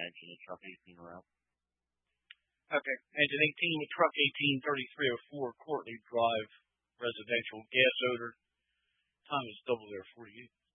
mention it, truck 18 route. Okay. Engine 18 with truck 18 3304 Courtney Drive, residential, gas odor. Time is double there, 48.